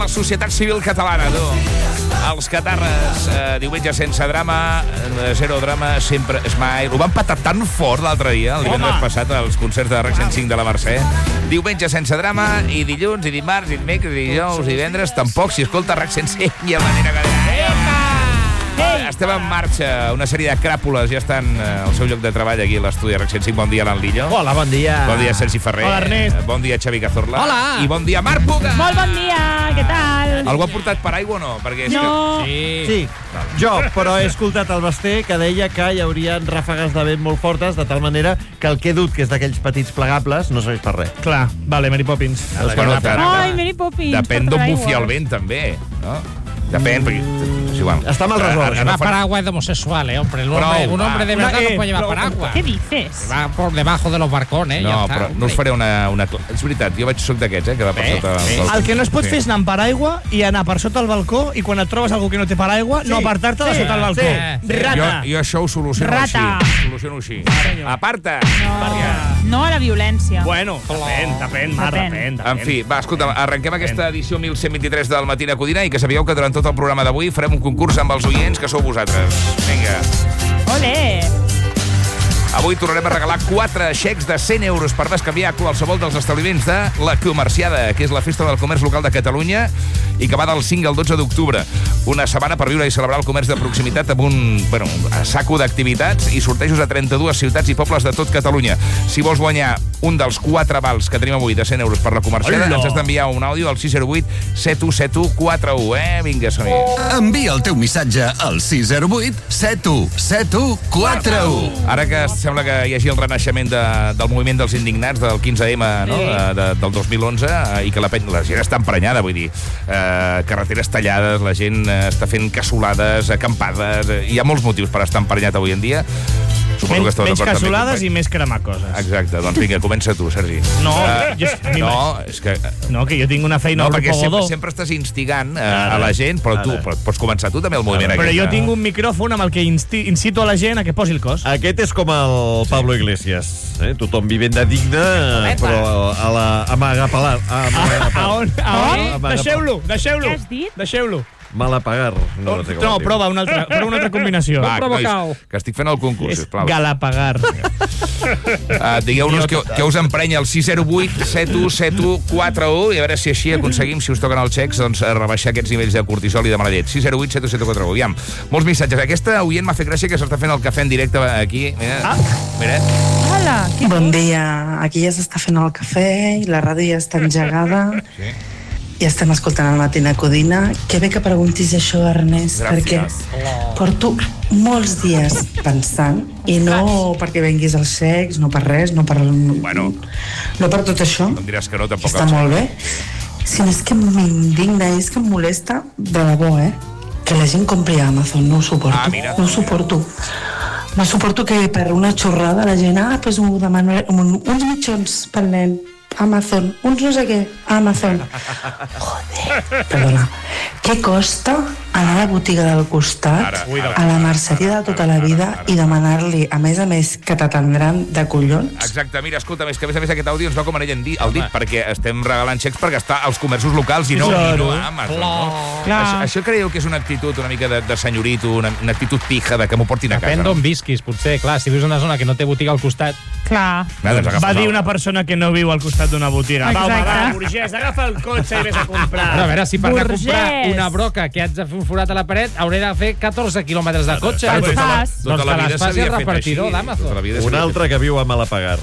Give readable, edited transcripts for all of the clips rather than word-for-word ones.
La societat civil catalana, tu. Els catarres, diumenge sense drama, zero drama, sempre smile. Ho van patar tan fort l'altre dia, el divendres passat, als concerts de RAC 105 de la Mercè. Diumenge sense drama, i dilluns, i dimarts, i dimecres, i dijous, i divendres, tampoc. Si escolta RAC 105 i a manera que... Estem en marxa, una sèrie de cràpules ja estan al seu lloc de treball aquí a l'estudi RAC 105. Bon dia, Alan Lillo. Hola, bon dia. Bon dia, Sergi Ferrer. Hola, Ernest. Bon dia, Xavi Cazorla. Hola. I bon dia, Marc Puga. Molt bon dia, què tal? Algú ha portat paraigua o no? Perquè és No. Sí, jo, però he escoltat el Basté que deia que hi haurien ràfegues de vent molt fortes, de tal manera que el que he dut, que és d'aquells petits plegables, no serveix per res. Clar, vale, Mary Poppins. Bueno, Ai, Mary Poppins. depèn d'on bufi el vent, també, no? Depèn, perquè... És igual. Està mal resolt. Llevar paraguas es homosexual, hombre. Un hombre de verdad no puede llevar paraguas. ¿Qué dices? Va por debajo de los barcones. No, però no us faré una... És veritat, jo soc d'aquests, que va per sota... El que no es pot fer és anar amb paraigua i anar per sota el balcó i quan et trobes algú que no té paraigua, no apartar-te de sota el balcó. Rata. Jo això ho soluciono Rata. així. Aparta! No a la violència. Bueno, depèn, Mar, depèn. En fi, va, escolta, arrenquem aquesta edició 1123 del Matina Codina i que sabíeu que durant tot el programa d'avui farem un concurs amb els oients, que sou vosaltres. Vinga. Olé! Avui tornarem a regalar 4 xecs de 100 euros per bescanviar a qualsevol dels establiments de la Comerciada, que és la festa del comerç local de Catalunya i que va del 5 al 12 d'octubre. Una setmana per viure i celebrar el comerç de proximitat amb un saco d'activitats i sortejos a 32 ciutats i pobles de tot Catalunya. Si vols guanyar un dels 4 vals que tenim avui de 100 euros per la Comerciada, ens has d'enviar un àudio al 608 717141, Vinga, som-hi. Envia el teu missatge al 608 717141. Ara que sembla que hi hagi el renaixement del moviment dels indignats del 15M, no? Del 2011, i que la gent està emprenyada, vull dir, carreteres tallades, la gent està fent cassolades, acampades, hi ha molts motius per estar emprenyat avui en dia. Menys cassolades i més cremar coses. Exacte, doncs vinga, comença tu, Sergi. No, és que... No, que jo tinc una feina al ropogodó. Sempre estàs instigant a la gent, però tu pots començar tu també el moviment aquest. Però jo tinc un micròfon amb el que incito a la gent a que posi el cos. Aquest és com el Pablo Iglesias. Tothom vivenda digna, però a l'amagapalar. A on? Deixeu-lo. Què has dit? Deixeu-lo. Malapagar. No, prova una altra combinació. Va, nois, que estic fent el concurs, sisplau. Galapagar. Digueu-nos què us emprenya al 608 717141 i a veure si així aconseguim, si us toquen els xecs, doncs rebaixar aquests nivells de cortisol i de mala llet. 608 717141. Aviam, molts missatges. Aquesta oient m'ha fet gràcia que s'està fent el cafè en directe aquí. Mira. Hola, Bon dia. Aquí ja s'està fent el cafè i la ràdio ja està engegada. Sí. I estem escoltant el Matina Codina. Que bé que preguntis això, Ernest, perquè porto molts dies pensant, i no perquè venguis als xecs, no per res, no per tot això. No em diràs que no, tampoc. Està molt bé. Sinó és que m'indigna, és que em molesta de debò, que la gent compri a Amazon. No ho suporto. No ho suporto. No suporto que per una xorrada la gent, pues ho demano, uns mitjons pel nen. Amazon, uns no sé què, Amazon. Joder, perdona. Què costa anar a la botiga del costat, a la merceria de tota la vida, i demanar-li, a més, que t'atendran de collons? Exacte, mira, escolta, és que a més aquest àudio ens va com anell al dit, perquè estem regalant xecs per gastar als comerços locals i no a Amazon. Això creieu que és una actitud una mica de senyorito, una actitud pija de que m'ho portin a casa? Depèn d'on visquis, potser. Clar, si vius en una zona que no té botiga al costat... Clar. Va dir una persona que no viu al costat d'una botiga. Va, burgès, agafa el cotxe i vés a comprar. Però a veure, si per anar a comprar una broca que haig de fer un forat a la paret, hauré de fer 14 quilòmetres de cotxe. Doncs tota la vida faci el repartidor d'Amazon. Un altre que viu a Malapagar.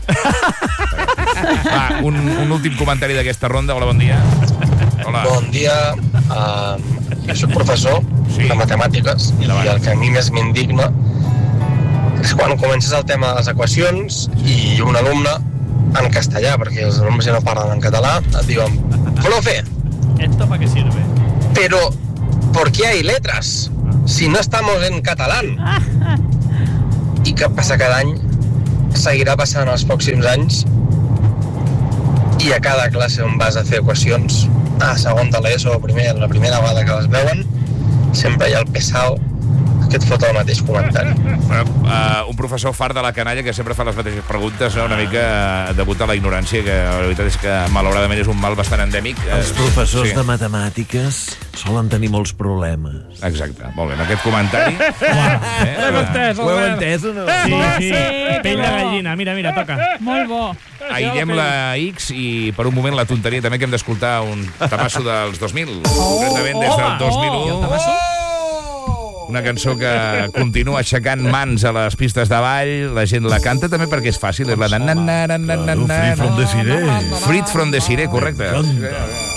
Va, un últim comentari d'aquesta ronda. Hola, bon dia. Hola. Bon dia. Jo soc professor de matemàtiques i el que a mi més m'indigna és quan comences el tema de les equacions i un alumne en castellà, perquè els alumnes ja no parlen en català, et diuen: profe, ¿esto para qué sirve? Pero, ¿por qué hay letras? Si no estamos en catalán. I que passa cada any, seguirà passant els pròxims anys, i a cada classe on vas a fer equacions, a segon de l'ESO o la primera vegada que les veuen, sempre hi ha el pesao que et fot el mateix comentari. Un professor fart de la canalla que sempre fa les mateixes preguntes, no? Una mica debuta la ignorància, que la veritat és que malauradament és un mal bastant endèmic. Els professors de matemàtiques solen tenir molts problemes. Exacte, molt bé, amb aquest comentari... Ho heu entès o no? Sí. Pell de gallina, mira, toca. Molt bo. Aïllem la X i per un moment la tonteria també, que hem d'escoltar un tamasso dels 2000. Concretament des del 2001. Una cançó que continua aixecant mans a les pistes de ball, la gent la canta també perquè és fàcil, és la de... Free from the Siré. Free from the Siré, correcte.